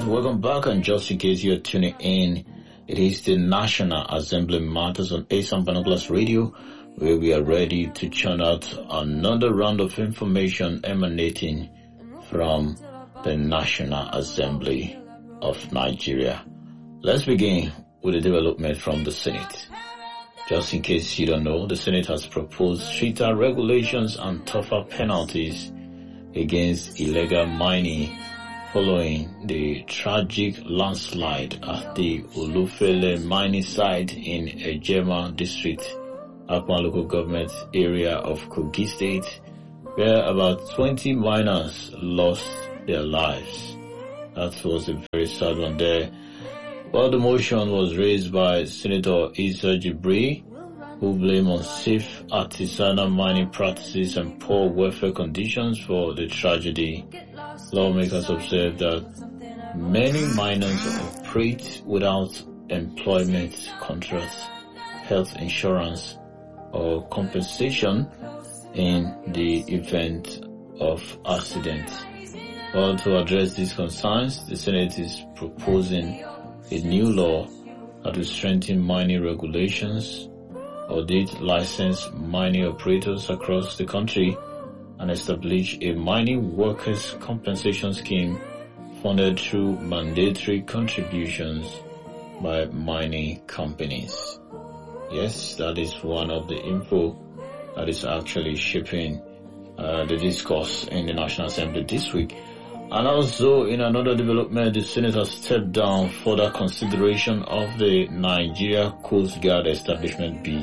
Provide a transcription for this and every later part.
welcome back. And just in case you're tuning in, it is the National Assembly Matters on ASAM Binoculars Radio, where we are ready to churn out another round of information emanating from the National Assembly of Nigeria. Let's begin with a development from the Senate. Just in case you don't know, the Senate has proposed stricter regulations and tougher penalties against illegal mining following the tragic landslide at the Olufele mining site in Ejema district, Akpan local government area of Kogi state, where about 20 miners lost their lives. That was a very sad one there. Well, the motion was raised by Senator Issa Jibril, who blamed unsafe artisanal mining practices and poor welfare conditions for the tragedy. Lawmakers observed that many miners operate without employment contracts, health insurance, or compensation in the event of accident. Well, to address these concerns, the Senate is proposing a new law that will strengthen mining regulations, audit licensed mining operators across the country, and establish a mining workers' compensation scheme funded through mandatory contributions by mining companies. Yes, that is one of the info that is actually shaping the discourse in the National Assembly this week. And also, in another development, the Senate has stepped down further consideration of the Nigeria Coast Guard Establishment Bill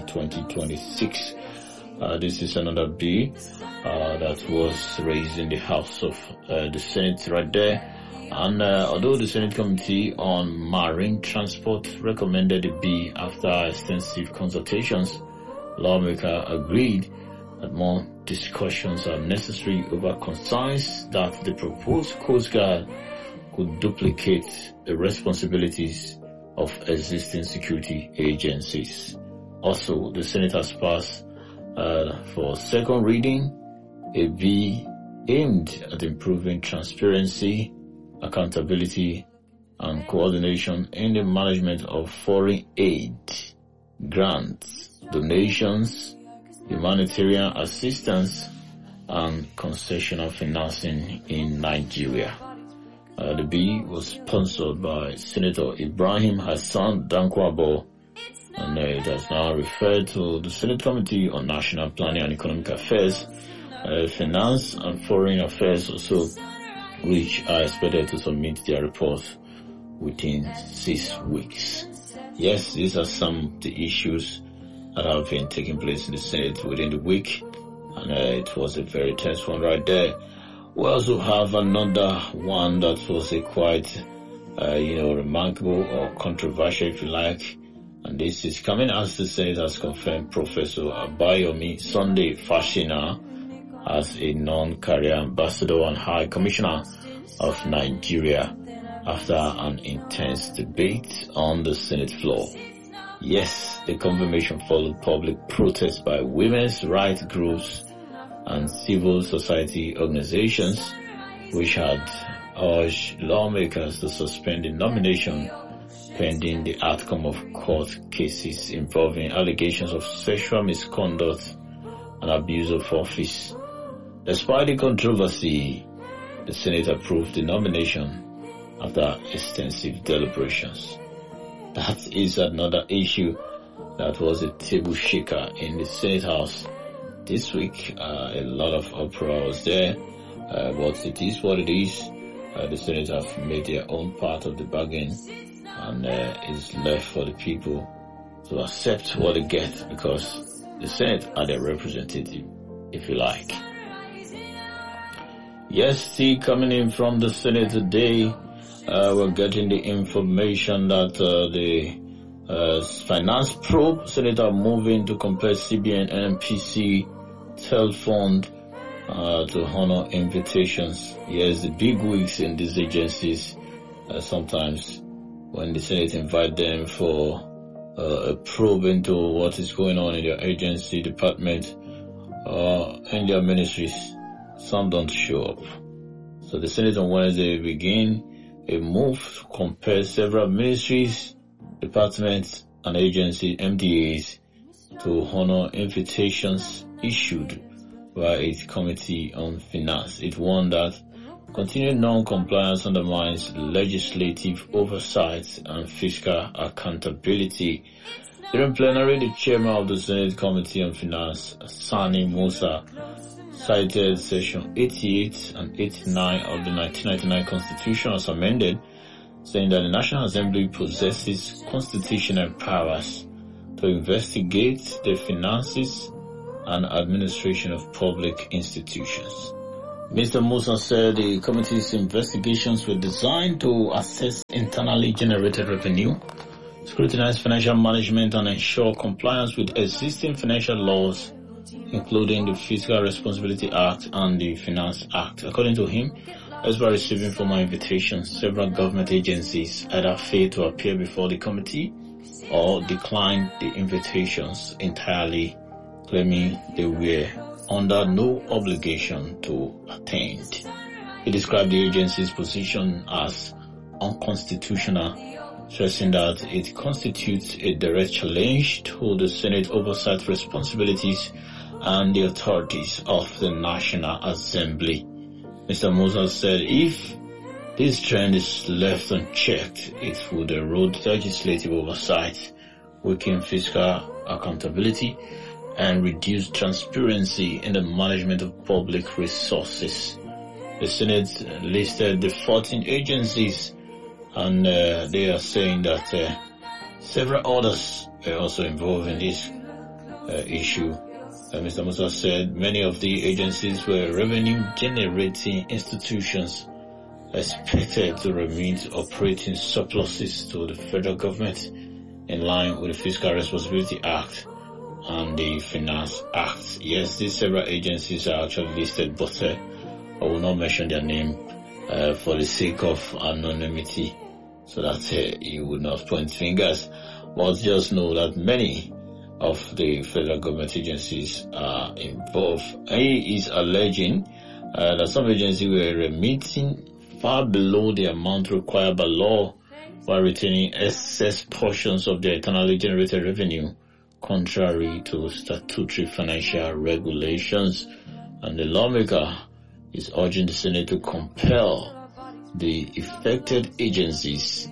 2026. This is another bill that was raised in the House of the Senate right there. And although the Senate Committee on Marine Transport recommended the bill after extensive consultations, lawmakers agreed that more discussions are necessary over concerns that the proposed Coast Guard could duplicate the responsibilities of existing security agencies. Also, the Senate has passed for second reading a bill aimed at improving transparency, accountability, and coordination in the management of foreign aid, grants, donations, humanitarian assistance, and concessional financing in Nigeria. The bill was sponsored by Senator Ibrahim Hassan Dankwabo, and it has now referred to the Senate Committee on National Planning and Economic Affairs, Finance and Foreign Affairs also, which are expected to submit their reports within 6 weeks. Yes, these are some of the issues that have been taking place in the Senate within the week, and it was a very tense one right there. We also have another one that was a quite, remarkable or controversial, if you like, and this is coming as the Senate has confirmed Professor Abayomi Sunday Fashina as a non-career ambassador and High Commissioner of Nigeria after an intense debate on the Senate floor. Yes, the confirmation followed public protests by women's rights groups and civil society organizations, which had urged lawmakers to suspend the nomination pending the outcome of court cases involving allegations of sexual misconduct and abuse of office. Despite the controversy, the Senate approved the nomination after extensive deliberations. That is another issue that was a table shaker in the Senate House this week. A lot of uproar was there, but it is what it is. The Senate have made their own part of the bargain, and it's left for the people to accept what they get, because the Senate are their representative, if you like. Yes, see, coming in from the Senate today, we're getting the information that the finance probe Senate are moving to compare CBN and MPC telephone to honor invitations. Yes, the big wigs in these agencies, sometimes when the Senate invite them for a probe into what is going on in their agency, department, in their ministries, some don't show up. So the Senate on Wednesday begin a move to compel several ministries, departments, and agency MDAs to honor invitations issued by its Committee on Finance. It warned that continued non-compliance undermines legislative oversight and fiscal accountability. During plenary, the chairman of the Senate Committee on Finance, Sani Musa, cited Section 88 and 89 of the 1999 Constitution as amended, saying that the National Assembly possesses constitutional powers to investigate the finances and administration of public institutions. Mr. Musa said the committee's investigations were designed to assess internally generated revenue, scrutinize financial management, and ensure compliance with existing financial laws, including the Fiscal Responsibility Act and the Finance Act. According to him, as by receiving formal invitations, several government agencies either failed to appear before the committee or declined the invitations entirely, claiming they were under no obligation to attend. He described the agency's position as unconstitutional, stressing that it constitutes a direct challenge to the Senate oversight responsibilities and the authorities of the National Assembly. Mr. Musa said if this trend is left unchecked, it would erode legislative oversight, weaken fiscal accountability, and reduce transparency in the management of public resources. The Senate listed the 14 agencies, and they are saying that several others are also involved in this issue. Mr. Musa said many of the agencies were revenue-generating institutions expected to remit operating surpluses to the federal government in line with the Fiscal Responsibility Act and the Finance Act. Yes, these several agencies are actually listed, but I will not mention their name for the sake of anonymity, so that you would not point fingers. But just know that many of the federal government agencies are involved. He is alleging that some agencies were remitting far below the amount required by law while retaining excess portions of their internally generated revenue, contrary to statutory financial regulations. And the lawmaker is urging the Senate to compel the affected agencies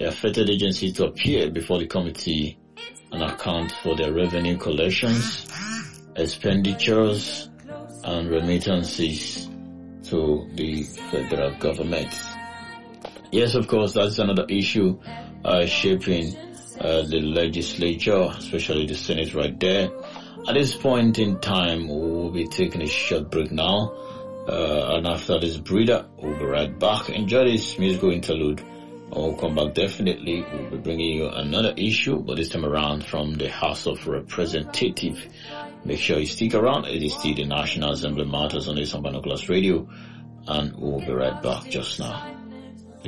to appear before the committee and account for their revenue collections, expenditures, and remittances to the federal government. Yes, of course, that's another issue shaping the legislature, especially the Senate right there. At this point in time, we'll be taking a short break now. And after this breather, we'll be right back. Enjoy this musical interlude. We'll come back definitely. We'll be bringing you another issue, but this time around from the House of Representatives. Make sure you stick around. It is still the National Assembly Matters on Ace Binoculars Radio, and we'll be right back just now.